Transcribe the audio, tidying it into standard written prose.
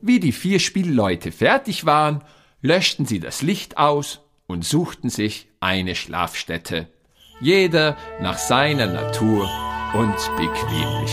Wie die 4 Spielleute fertig waren, löschten sie das Licht aus und suchten sich eine Schlafstätte. Jeder nach seiner Natur und Bequemlichkeit.